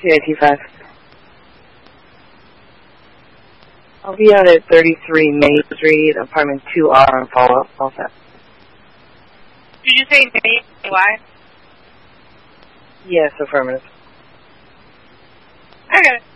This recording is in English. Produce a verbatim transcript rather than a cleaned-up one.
C I T five. I'll be out at thirty-three Main Street, apartment two R on follow-up. All set. Did you say Main? Why? Yes, affirmative. I got it.